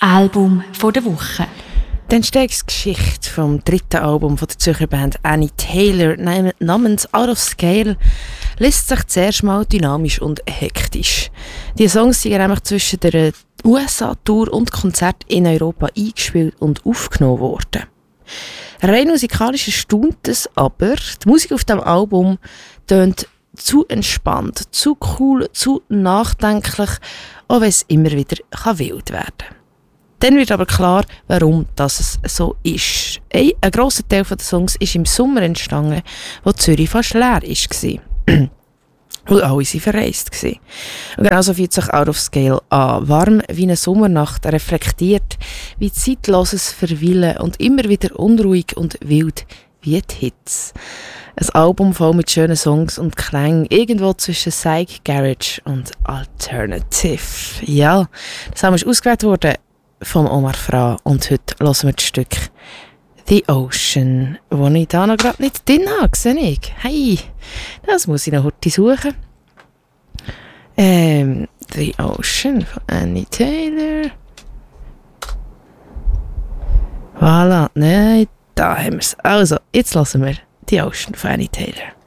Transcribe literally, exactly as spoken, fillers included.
Album von der Woche. Die Entstehungsgeschichte vom dritten Album von der Zürcher Band Annie Taylor namens Out of Scale liest sich zuerst mal dynamisch und hektisch. Die Songs sind nämlich zwischen der U S A-Tour und Konzert in Europa eingespielt und aufgenommen worden. Rein musikalisch erstaunt es aber, die Musik auf dem Album tönt zu entspannt, zu cool, zu nachdenklich, auch wenn es immer wieder wild werden kann. Dann wird aber klar, warum das so ist. Ein, ein grosser Teil der Songs ist im Sommer entstanden, wo Zürich fast leer war. Und alle waren verreist. Und genauso fühlt sich Out of Scale an. Warm wie eine Sommernacht, reflektiert wie zeitloses Verweilen und immer wieder unruhig und wild wie die Hits. Ein Album voll mit schönen Songs und Klängen, irgendwo zwischen Psych, Garage und Alternative. Ja, das haben wir ausgewählt worden von Omar Fra und heute hören wir das Stück The Ocean, wo ich da noch gerade nicht drin habe, sehe ich. Hey, das muss ich noch heute suchen. Ähm, The Ocean von Annie Taylor. Voilà, nein, da haben wir es. Also, jetzt hören wir The Ocean von Annie Taylor.